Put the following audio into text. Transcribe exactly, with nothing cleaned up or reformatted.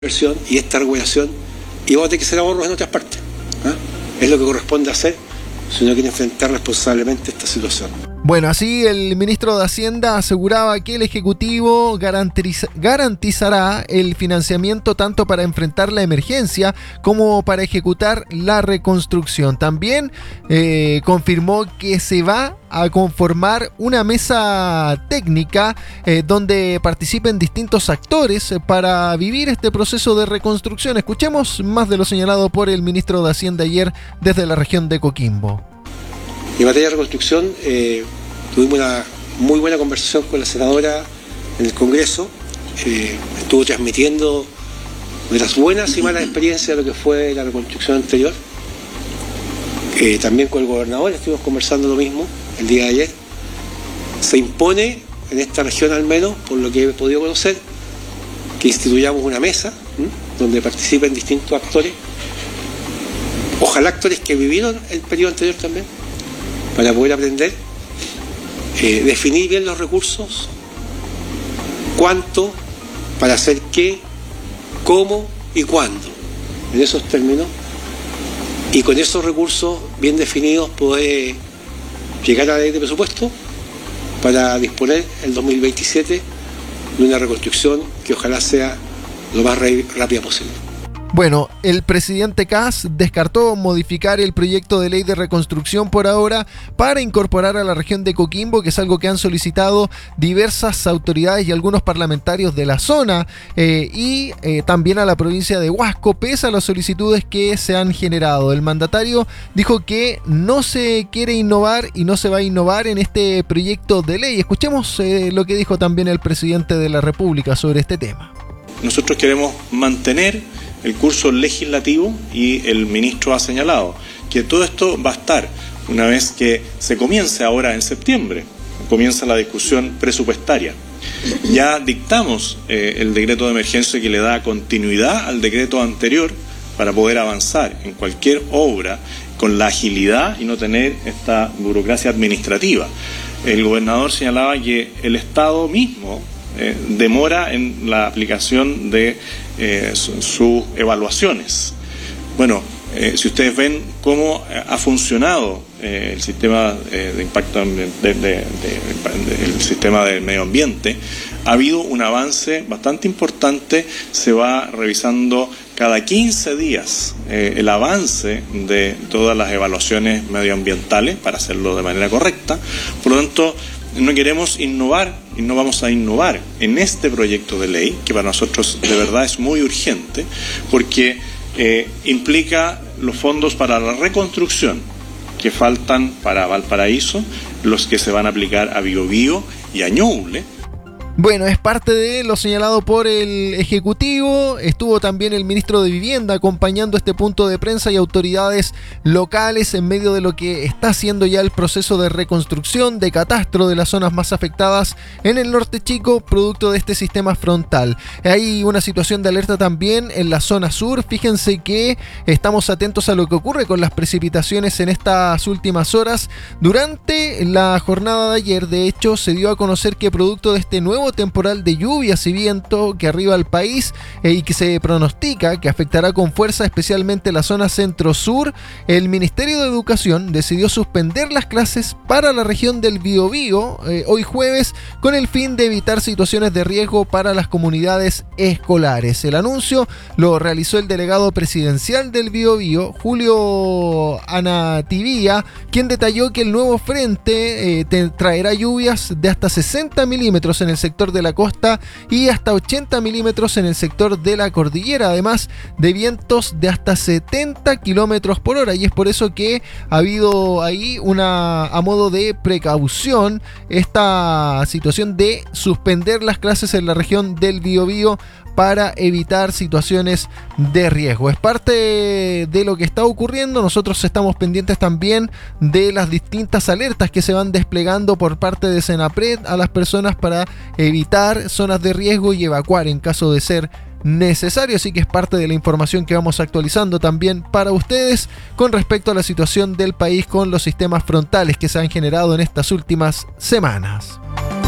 inversión y esta regulación, y vamos a tener que hacer ahorros en otras partes. ¿eh? Es lo que corresponde hacer si uno quiere enfrentar responsablemente esta situación. Bueno, así el ministro de Hacienda aseguraba que el Ejecutivo garantiza, garantizará el financiamiento tanto para enfrentar la emergencia como para ejecutar la reconstrucción. También eh, confirmó que se va a conformar una mesa técnica eh, donde participen distintos actores para vivir este proceso de reconstrucción. Escuchemos más de lo señalado por el ministro de Hacienda ayer desde la región de Coquimbo. En materia de reconstrucción, eh, tuvimos una muy buena conversación con la senadora en el Congreso. Eh, estuvo transmitiendo de las buenas y malas experiencias de lo que fue la reconstrucción anterior. Eh, también con el gobernador estuvimos conversando lo mismo el día de ayer. Se impone, en esta región al menos, por lo que he podido conocer, que instituyamos una mesa ¿m? donde participen distintos actores. Ojalá actores que vivieron el periodo anterior también, para poder aprender, eh, definir bien los recursos, cuánto, para hacer qué, cómo y cuándo, en esos términos, y con esos recursos bien definidos poder llegar a la ley de presupuesto para disponer el dos mil veintisiete de una reconstrucción que ojalá sea lo más rápida posible. Bueno, el presidente Kast descartó modificar el proyecto de ley de reconstrucción por ahora para incorporar a la región de Coquimbo, que es algo que han solicitado diversas autoridades y algunos parlamentarios de la zona, eh, y eh, también a la provincia de Huasco, pese a las solicitudes que se han generado. El mandatario dijo que no se quiere innovar y no se va a innovar en este proyecto de ley. Escuchemos eh, lo que dijo también el presidente de la República sobre este tema. Nosotros queremos mantener el curso legislativo y el ministro ha señalado que todo esto va a estar una vez que se comience ahora en septiembre, comienza la discusión presupuestaria. Ya dictamos eh, el decreto de emergencia que le da continuidad al decreto anterior para poder avanzar en cualquier obra con la agilidad y no tener esta burocracia administrativa. El gobernador señalaba que el Estado mismo Eh, demora en la aplicación de eh, sus su evaluaciones. Bueno, eh, si ustedes ven cómo ha funcionado eh, el sistema eh, de impacto de, de, de, de, el sistema del medio ambiente, ha habido un avance bastante importante. Se va revisando cada quince días eh, el avance de todas las evaluaciones medioambientales para hacerlo de manera correcta. Por lo tanto, no queremos innovar y no vamos a innovar en este proyecto de ley, que para nosotros de verdad es muy urgente, porque eh, implica los fondos para la reconstrucción que faltan para Valparaíso, los que se van a aplicar a Biobío y a Ñuble. Bueno, es parte de lo señalado por el Ejecutivo. Estuvo también el ministro de Vivienda acompañando este punto de prensa y autoridades locales en medio de lo que está haciendo ya el proceso de reconstrucción, de catastro de las zonas más afectadas en el norte chico, producto de este sistema frontal. Hay una situación de alerta también en la zona sur. Fíjense que estamos atentos a lo que ocurre con las precipitaciones en estas últimas horas. Durante la jornada de ayer, de hecho, se dio a conocer que producto de este nuevo temporal de lluvias y viento que arriba al país eh, y que se pronostica que afectará con fuerza especialmente la zona centro-sur, el Ministerio de Educación decidió suspender las clases para la región del Biobío eh, hoy jueves con el fin de evitar situaciones de riesgo para las comunidades escolares. El anuncio lo realizó el delegado presidencial del Biobío, Julio Anativía, quien detalló que el nuevo frente eh, te traerá lluvias de hasta sesenta milímetros en el sector de la costa y hasta ochenta milímetros en el sector de la cordillera, además de vientos de hasta setenta kilómetros por hora, y es por eso que ha habido ahí una, a modo de precaución, esta situación de suspender las clases en la región del Biobío para evitar situaciones de riesgo. Es parte de lo que está ocurriendo. Nosotros estamos pendientes también de las distintas alertas que se van desplegando por parte de Senapred a las personas para evitar zonas de riesgo y evacuar en caso de ser necesario, así que es parte de la información que vamos actualizando también para ustedes con respecto a la situación del país con los sistemas frontales que se han generado en estas últimas semanas.